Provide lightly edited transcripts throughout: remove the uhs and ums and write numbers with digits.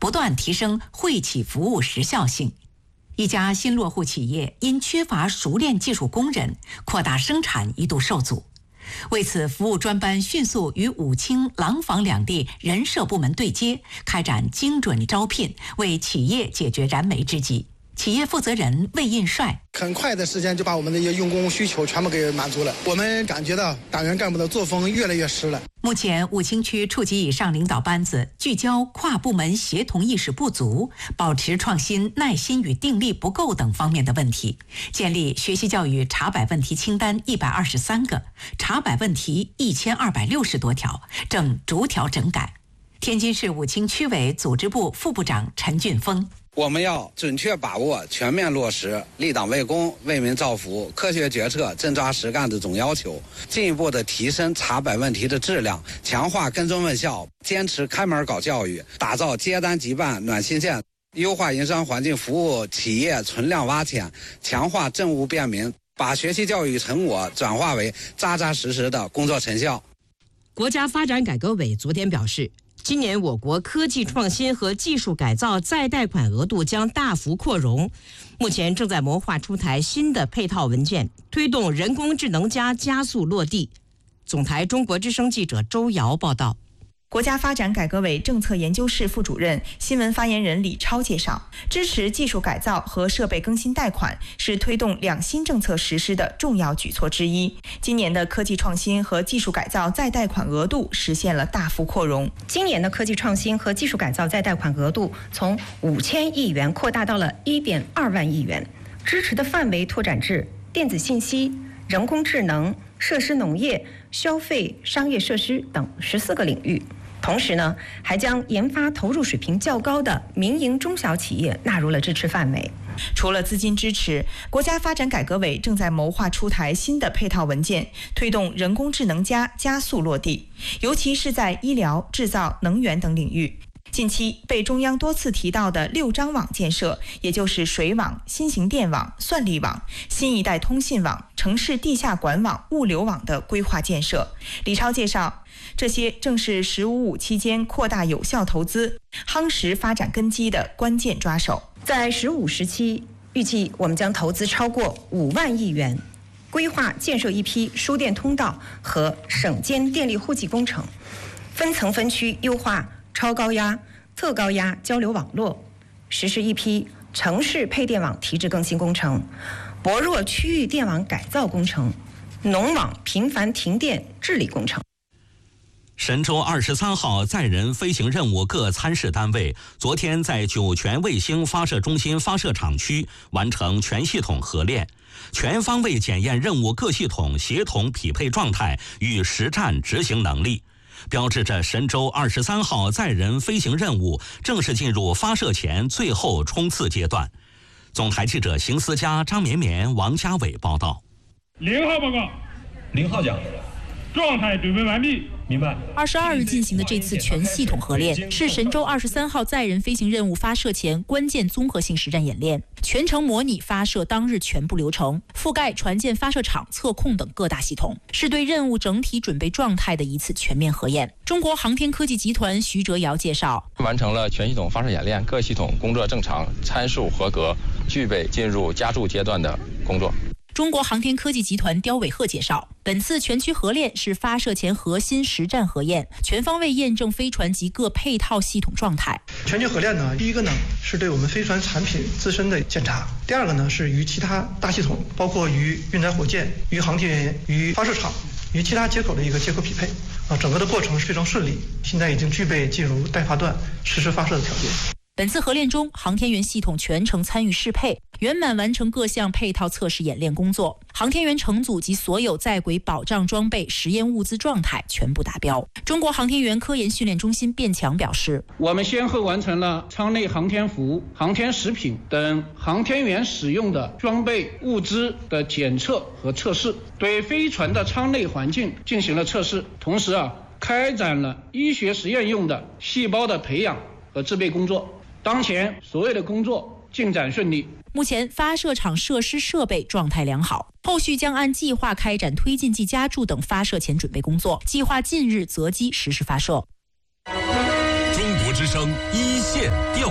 不断提升惠企服务时效性。一家新落户企业因缺乏熟练技术工人，扩大生产一度受阻。为此，服务专班迅速与武清、廊坊两地人社部门对接，开展精准招聘，为企业解决燃眉之急。企业负责人魏印帅很快的时间就把我们的一些用工需求全部给满足了。我们感觉到党员干部的作风越来越实了。 目前，武清区处级以上领导班子聚焦跨部门协同意识不足、保持创新耐心与定力不够等方面的问题，建立学习教育查摆问题清单123个，查摆问题1260多条，正逐条整改。天津市武清区委组织部副部长陈俊峰。 我们要准确把握、全面落实立党为公、为民造福、科学决策、真抓实干的总要求，进一步的提升查摆问题的质量，强化跟踪问效，坚持开门搞教育，打造接单即办暖心县，优化营商环境，服务企业存量挖潜，强化政务便民，把学习教育成果转化为扎扎实实的工作成效。 国家发展改革委昨天表示，今年我国科技创新和技术改造再贷款额度将大幅扩容，目前正在谋划出台新的配套文件，推动人工智能加速落地。总台中国之声记者周瑶报道。 国家发展改革委政策研究室副主任、新闻发言人李超介绍，支持技术改造和设备更新贷款是推动两新政策实施的重要举措之一。今年的科技创新和技术改造再贷款额度实现了大幅扩容。 今年的科技创新和技术改造再贷款额度从5000亿元扩大到了1.2万亿元，支持的范围拓展至电子信息、人工智能、设施农业、消费、商业设施等14个领域。同时呢，还将研发投入水平较高的民营中小企业纳入了支持范围。 除了资金支持，国家发展改革委正在谋划出台新的配套文件，推动人工智能加速落地，尤其是在医疗、制造、能源等领域。近期被中央多次提到的6张网建设，也就是水网、新型电网、算力网、新一代通信网、城市地下管网、物流网的规划建设。李超介绍，这些正是“十五五”期间扩大有效投资、夯实发展根基的关键抓手。 在15时期，预计我们将投资超过5万亿元，规划建设一批输电通道和省间电力户籍工程，分层分区优化超高压、特高压交流网络，实施一批城市配电网提质更新工程、薄弱区域电网改造工程、农网频繁停电治理工程。 神舟23号载人飞行任务各参试单位昨天在酒泉卫星发射中心发射场区完成全系统合练，全方位检验任务各系统协同匹配状态与实战执行能力，标志着神舟23号载人飞行任务正式进入发射前最后冲刺阶段。总台记者邢思佳、张绵绵、王家伟报道。 0号报告，0号讲，状态准备完毕。明白。 22日进行的这次全系统合练是神舟23号载人飞行任务发射前关键综合性实战演练，全程模拟发射当日全部流程，覆盖船舰发射场、测控等各大系统，是对任务整体准备状态的一次全面核验。中国航天科技集团徐哲尧介绍， 完成了全系统发射演练，各系统工作正常，参数合格，具备进入加速阶段的工作。 中国航天科技集团刁伟鹤介绍，本次全区合练是发射前核心实战核验，全方位验证飞船及各配套系统状态。 全区合练呢，第一个呢是对我们飞船产品自身的检查，第二个呢是与其他大系统，包括与运载火箭、与航天员、与发射场、与其他接口的一个接口匹配。整个的过程是非常顺利，现在已经具备进入待发段实施发射的条件。 本次合练中，航天员系统全程参与适配，圆满完成各项配套测试演练工作。航天员乘组及所有在轨保障装备、实验物资状态全部达标。中国航天员科研训练中心卞强表示， 我们先后完成了舱内航天服、航天食品等航天员使用的装备物资的检测和测试，对飞船的舱内环境进行了测试，同时开展了医学实验用的细胞的培养和制备工作。当前所有的工作进展顺利。 目前发射场设施设备状态良好，后续将按计划开展推进剂加注等发射前准备工作，计划近日择机实施发射。 中国之声一线。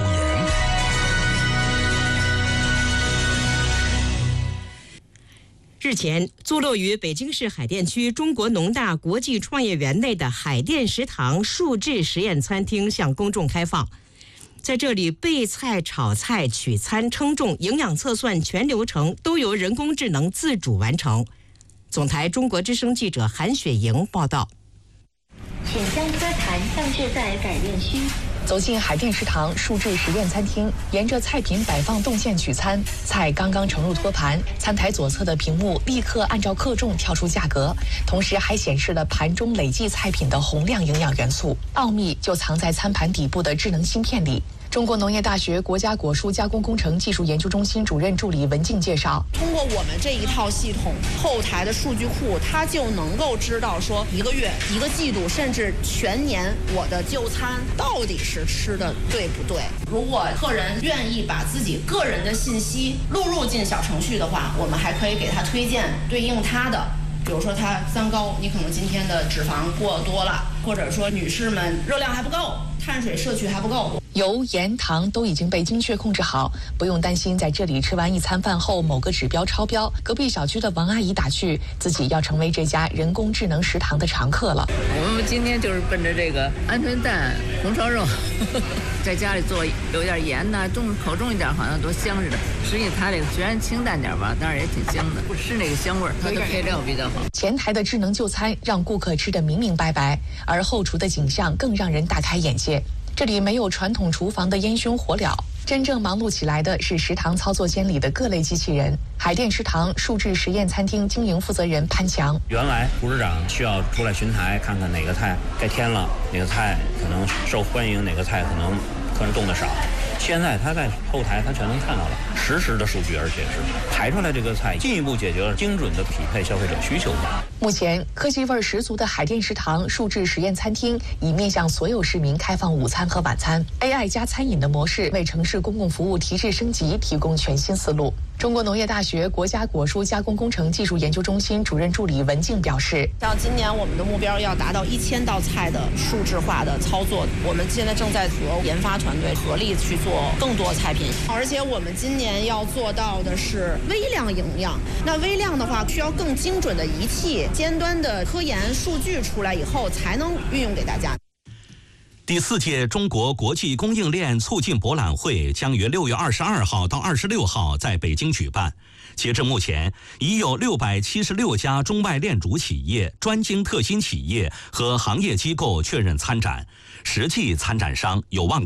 日前，坐落于北京市海淀区中国农大国际创业园内的海淀食堂数制实验餐厅向公众开放。在这里，备菜、炒菜、取餐、称重、营养测算全流程都由人工智能自主完成。总台中国之声记者韩雪莹报道。 请将桌坛放置在改练区。走进海淀食堂数制实验餐厅，沿着菜品摆放动线取餐，菜刚刚盛入托盘，餐台左侧的屏幕立刻按照克重跳出价格，同时还显示了盘中累计菜品的洪亮营养元素。奥秘就藏在餐盘底部的智能芯片里。中国农业大学国家果蔬加工工程技术研究中心主任助理文静介绍， 通过我们这一套系统，后台的数据库，它就能够知道说1个月、1个季度，甚至全年我的就餐到底是吃的对不对。如果客人愿意把自己个人的信息录入进小程序的话，我们还可以给他推荐对应他的。比如说他三高，你可能今天的脂肪过多了，或者说女士们热量还不够，碳水摄取还不够， 油、盐、糖都已经被精确控制好，不用担心在这里吃完一餐饭后某个指标超标。隔壁小区的王阿姨打趣，自己要成为这家人工智能食堂的常客了。 我们今天就是奔着这个鹌鹑蛋、红烧肉，在家里做有点盐呐，口重一点，好像多香似的。实际它这个虽然清淡点吧，但是也挺香的，是那个香味儿，它的配料比较好。 前台的智能就餐让顾客吃得明明白白，而后厨的景象更让人大开眼界。这里没有传统厨房的烟熏火燎，真正忙碌起来的是食堂操作间里的各类机器人。海淀食堂数制实验餐厅经营负责人潘强， 原来厨师长需要出来巡台，看看哪个菜该添了，哪个菜可能受欢迎，哪个菜可能客人动得少。现在他在后台他全能看到了实时的数据，而且是排出来这个菜，进一步解决了精准的匹配消费者需求。 目前科技味十足的海淀食堂数制实验餐厅已面向所有市民开放午餐和晚餐 AI 加餐饮的模式，为城市公共服务提质升级提供全新思路。中国农业大学国家果蔬加工工程技术研究中心主任助理文静表示， 像今年我们的目标要达到1000道菜的数制化的操作，我们现在正在和研发团队合力去做更多菜品，而且我们今年要做到的是微量营养。那微量的话，需要更精准的仪器、尖端的科研数据出来以后，才能运用给大家。 第4届中国国际供应链促进博览会将于6月22号到26号在北京举办。截至目前，已有676家中外链主企业、专精特新企业和行业机构确认参展，实际参展商有望